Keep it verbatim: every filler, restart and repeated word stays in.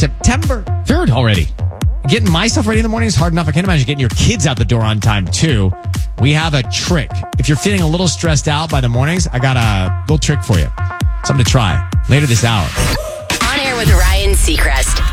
September. Third already. Getting myself ready in the morning is hard enough. I can't imagine getting your kids out the door on time, too. We have a trick. If you're feeling a little stressed out by the mornings, I got a little trick for you. Something to try later this hour. On air with Ryan Seacrest.